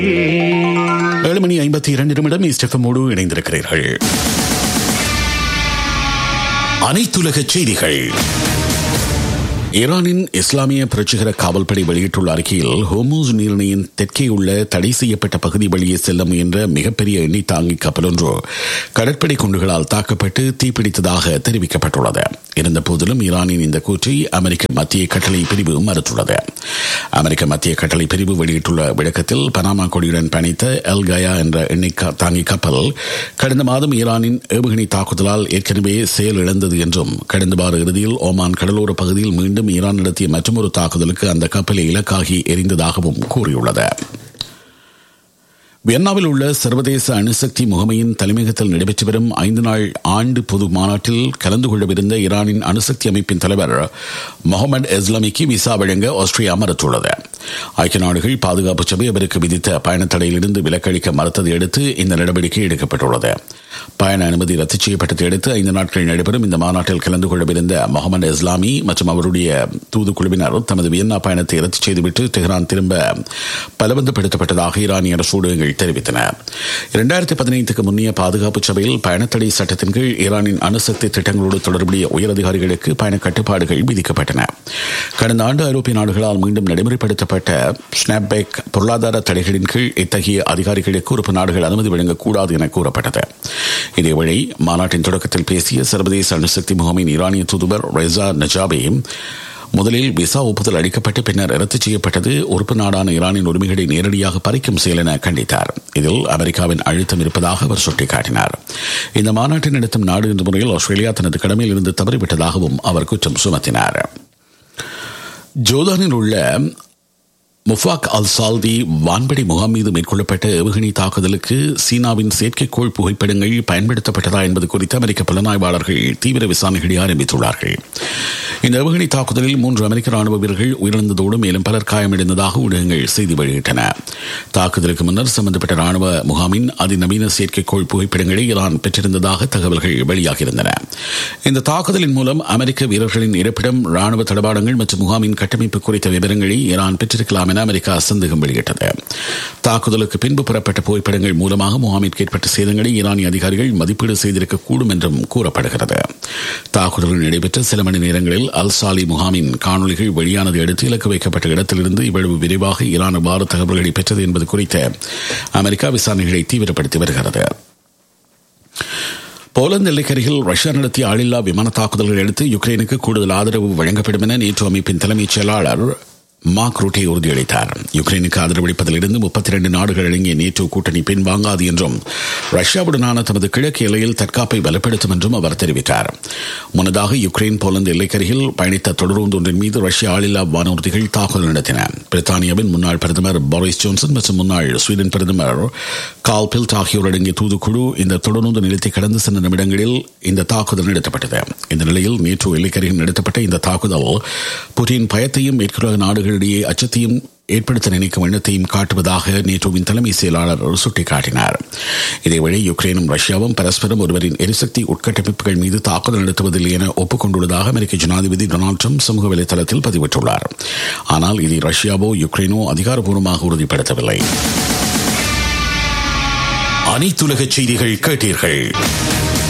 7:52 இஸ்டெஃபமோடு இணைந்திருக்கிறீர்கள். அனைத்துலக செய்திகள். ஈரானின் இஸ்லாமிய புரட்சிகர காவல்படை வெளியிட்டுள்ள அறிக்கையில் ஹோர்முஸ் நீரிணையின் தெற்கே உள்ள தடை செய்யப்பட்ட பகுதி வழியே செல்ல முயன்ற மிகப்பெரிய எண்ணெய் தாங்கி கப்பல் ஒன்று கடற்படை குண்டுகளால் தாக்கப்பட்டு தீப்பிடித்ததாக தெரிவிக்கப்பட்டுள்ளது. இருந்தபோதிலும் ஈரானின் இந்த கூற்றை அமெரிக்க மத்திய கட்டளை பிரிவு மறுத்துள்ளது. அமெரிக்க மத்திய கட்டளை பிரிவு வெளியிட்டுள்ள விளக்கத்தில் பனாமா கொடியுடன் பயணித்த எல் கயா என்ற எண்ணெய் தாங்கி கப்பல் கடந்த மாதம் ஈரானின் ஏவுகணை தாக்குதலால் ஏற்கனவே செயலிழந்தது என்றும் கடந்த வார இறுதியில் ஓமான் கடலோர பகுதியில் மீண்டும் ஈரான் நடத்திய மற்றொரு தாக்குதலுக்கு அந்த கப்பலை இலக்காகி எரிந்ததாகவும் கூறியுள்ளது. வியன்னாவில் உள்ள சர்வதேச அணுசக்தி முகமையின் தலைமையகத்தில் நடைபெற்று வரும் 5 நாள் ஆண்டு பொது மாநாட்டில் கலந்து கொள்ளவிருந்த ஈரானின் அணுசக்தி அமைப்பின் தலைவர் முகமது எஸ்லாமிக்கு விசா வழங்க ஆஸ்திரியா மறுத்துள்ளது. ஐக்கிய நாடுகள் பாதுகாப்பு சபை அவருக்கு விதித்த பயண தடையிலிருந்து விலக்களிக்க மறுத்ததை அடுத்து இந்த நடவடிக்கை எடுக்கப்பட்டுள்ளது. பயண அனுமதி ரத்து செய்யப்பட்டதை அடுத்து 5 நாட்கள் நடைபெறும் இந்த மாநாட்டில் கலந்து கொள்ளவிருந்த முகமது எஸ்லாமி மற்றும் அவருடைய தூதுக்குழுவினர் தமது வியன்னா பயணத்தை ரத்து செய்துவிட்டு தெஹ்ரான் திரும்ப பலவந்தப்படுத்தப்பட்டதாக ஈரானிய அரசு ஊடகங்கள் தெரிவித்தன. 2015க்கு முன்னைய பாதுகாப்பு சபையில் பயணத்தடை சட்டத்தின் கீழ் ஈரானின் அணுசக்தி திட்டங்களோடு தொடர்புடைய உயரதிகாரிகளுக்கு பயண கட்டுப்பாடுகள் விதிக்கப்பட்டன. கடந்த ஆண்டு ஐரோப்பிய நாடுகளால் மீண்டும் நடைமுறைப்படுத்தப்பட்ட ஸ்னாப்பேக் பொருளாதார தடைகளின் கீழ் இத்தகைய அதிகாரிகளுக்கு உறுப்பு நாடுகள் அனுமதி வழங்கக்கூடாது என கூறப்பட்டது. இதேவேளை மாநாட்டின் தொடக்கத்தில் பேசிய சர்வதேச அணுசக்தி முகமையின் ஈரானிய தூதுவர் ரெசா நஜாபி முதலில் விசா ஒப்புதல் அளிக்கப்பட்டு பின்னர் ரத்து செய்யப்பட்டது உறுப்பு நாடான ஈரானின் உரிமைகளை நேரடியாக பறிக்கும் செயல் என கண்டித்தார். இதில் அமெரிக்காவின் அழுத்தம் இருப்பதாக அவர் சுட்டிக்காட்டினார். இந்த மாநாட்டை நடத்தும் நாடு என்ற முறையில் ஆஸ்திரேலியா தனது கடமையில் இருந்து தவறிவிட்டதாகவும் அவர் குற்றம் சுமத்தினார். ஜோர்தானில் உள்ள முஃபாக் அல் சால்தி வான்படை முகாம் மீது மேற்கொள்ளப்பட்ட ஏவுகணை தாக்குதலுக்கு சீனாவின் செயற்கைக்கோள் புகைப்படங்கள் பயன்படுத்தப்பட்டதா என்பது குறித்து அமெரிக்க புலனாய்வாளர்கள் தீவிர விசாரணைகளை ஆரம்பித்துள்ளார்கள். இந்த ஏவுகணை தாக்குதலில் 3 அமெரிக்க ராணுவ வீரர்கள் உயிரிழந்ததோடு மேலும் பலர் காயமடைந்ததாக ஊடகங்கள் செய்தி வெளியிட்டன. தாக்குதலுக்கு முன்னர் சம்பந்தப்பட்ட ராணுவ முகாமின் அதிநவீன செயற்கைக்கோள் புகைப்படங்களை ஈரான் பெற்றிருந்ததாக தகவல்கள் வெளியாகியிருந்தன. இந்த தாக்குதலின் மூலம் அமெரிக்க வீரர்களின் இருப்பிடம், ராணுவ தளவாடங்கள் மற்றும் முகாமின் கட்டமைப்பு குறித்த விவரங்களை ஈரான் பெற்றிருக்கலாம் என அமெரிக்கா சந்தேகம் வெளியிட்டது. தாக்குதலுக்கு பின்பு பெறப்பட்ட புகைப்படங்கள் மூலமாக முகாமிற்கு ஏற்பட்ட சேதங்களை ஈரானிய அதிகாரிகள் மதிப்பீடு செய்திருக்கக்கூடும் என்றும் கூறப்படுகிறது. தாக்குதல்கள் நடைபெற்ற சில மணி நேரங்களில் அல் சாலி முகாமின் காணொலிகள் வெளியானதை அடுத்து இலக்கு வைக்கப்பட்ட இடத்திலிருந்து இவ்வளவு விரைவாக ஈரான் எவ்வாறு தகவல்களை பெற்றது என்பது குறித்த அமெரிக்கா விசாரணைகளை தீவிரப்படுத்தி வருகிறது. போலந்து எல்லைக்கரையில் ரஷ்யா நடத்திய ஆளில்லா விமான தாக்குதல்களை அடுத்து யுக்ரைனுக்கு கூடுதல் ஆதரவு வழங்கப்படும் என நேட்டோ அமைப்பின் தலைமைச் செயலாளர் மார்க் ரூட்டே உறுதியளித்தார். யுக்ரைனுக்கு ஆதரவளிப்பதிலிருந்து 32 நாடுகள் அடங்கிய நேட்டோ கூட்டணி பின்வாங்காது என்றும் ரஷ்யாவுடனான தமது கிழக்கு எல்லையில் தற்காப்பை பலப்படுத்தும் என்றும் அவர் தெரிவித்தார். முன்னதாக யுக்ரைன் போலந்து எல்லைக்கரையில் பயணித்த தொடருந்து ஒன்றின் மீது ரஷ்ய ஆளில்லா வானூர்திகள் தாக்குதல் நடத்தின. பிரித்தானியாவின் முன்னாள் பிரதமர் போரிஸ் ஜான்சன் மற்றும் முன்னாள் ஸ்வீடன் பிரதமர் கார்ல் பில்ட் ஆகியோர் அடங்கிய தூதுக்குழு இந்த தொடருந்து நிலையத்தை கடந்து சென்ற நிமிடங்களில் இந்த தாக்குதல் நடத்தப்பட்டது. இந்த நிலையில் நேட்டோ எல்லைக்கரையில் நடத்தப்பட்ட இந்த தாக்குதல் புட்டின் பயத்தையும் மேற்குலக நாடுகளிடையே அச்சத்தையும் ஏற்படுத்த நினைக்கும் எண்ணத்தையும் காட்டுவதாக நேட்டோவின் தலைமை செயலாளர் சுட்டிக்காட்டினார். இதேவேளை யுக்ரைனும் ரஷ்யாவும் பரஸ்பரம் ஒருவரின் எரிசக்தி உட்கட்டமைப்புகள் மீது தாக்குதல் நடத்துவதில்லை என ஒப்புக்கொண்டுள்ளதாக அமெரிக்க ஜனாதிபதி டொனால்ட் ட்ரம்ப் சமூக வலைதளத்தில் பதிவிட்டுள்ளார். ஆனால் இதை ரஷ்யாவோ யுக்ரைனோ அதிகாரப்பூர்வமாக உறுதிப்படுத்தவில்லை. அனைத்துலக செய்திகள் கேட்டீர்கள்.